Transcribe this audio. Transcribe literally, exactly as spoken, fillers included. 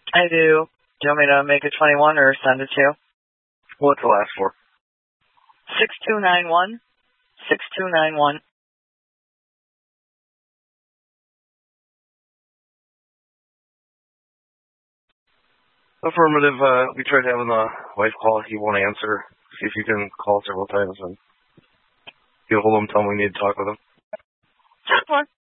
I do. Do you want me to make it twenty-one or send it to you? What's the last four? six two nine one. six two nine one. Affirmative. Uh, we tried having the wife call. He won't answer. See if you can call several times and get a hold of him, tell him we need to talk with him. Sure.